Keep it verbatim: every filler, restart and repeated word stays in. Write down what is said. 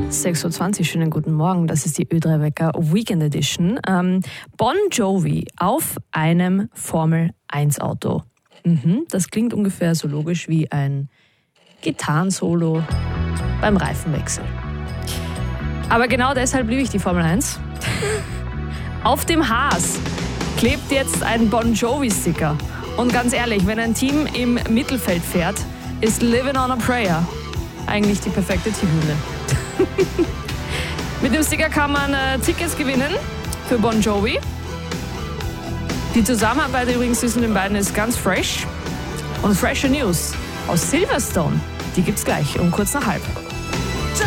sechs Uhr zwanzig, schönen guten Morgen. Das ist die Ö drei Wecker Weekend Edition. Ähm, Bon Jovi auf einem Formel eins Auto. Mhm, das klingt ungefähr so logisch wie ein Gitarrensolo beim Reifenwechsel. Aber genau deshalb liebe ich die Formel eins. Auf dem Haas klebt jetzt ein Bon Jovi-Sticker. Und ganz ehrlich, wenn ein Team im Mittelfeld fährt, ist Living on a Prayer eigentlich die perfekte Teamhymne. Mit dem Sticker kann man äh, Tickets gewinnen für Bon Jovi. Die Zusammenarbeit übrigens zwischen den beiden ist ganz fresh. Und fresher News aus Silverstone, die gibt's gleich um kurz nach halb.